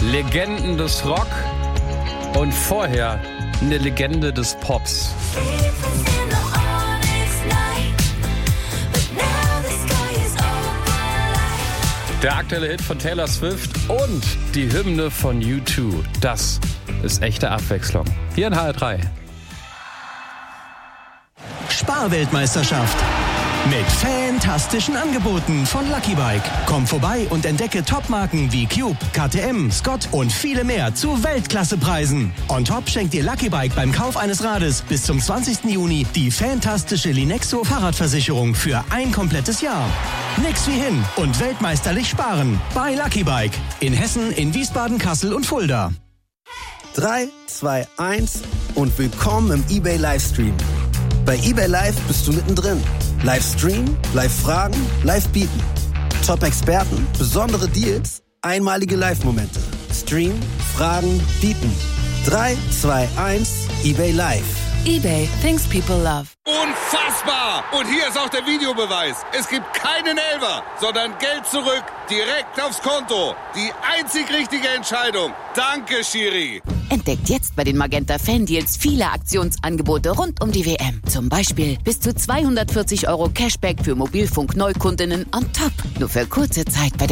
Legenden des Rock und vorher eine Legende des Pops. Der aktuelle Hit von Taylor Swift und die Hymne von U2. Das ist echte Abwechslung. Hier in HR3. Sparweltmeisterschaft. Mit fantastischen Angeboten von Lucky Bike. Komm vorbei und entdecke Topmarken wie Cube, KTM, Scott und viele mehr zu Weltklassepreisen. On top schenkt dir Lucky Bike beim Kauf eines Rades bis zum 20. Juni die fantastische Linexo Fahrradversicherung für ein komplettes Jahr. Nix wie hin und weltmeisterlich sparen bei Lucky Bike. In Hessen, in Wiesbaden, Kassel und Fulda. 3, 2, 1 und willkommen im eBay Livestream. Bei eBay Live bist du mittendrin. Livestream, Live-Fragen, Live-Bieten. Top-Experten, besondere Deals, einmalige Live-Momente. Stream, Fragen, Bieten. 3, 2, 1, eBay Live. eBay, things people love. Unfassbar! Und hier ist auch der Videobeweis. Es gibt keinen Elfer, sondern Geld zurück, direkt aufs Konto. Die einzig richtige Entscheidung. Danke, Schiri. Entdeckt jetzt bei den Magenta Fan-Deals viele Aktionsangebote rund um die WM. Zum Beispiel bis zu 240 € Cashback für Mobilfunk-Neukundinnen on top. Nur für kurze Zeit bei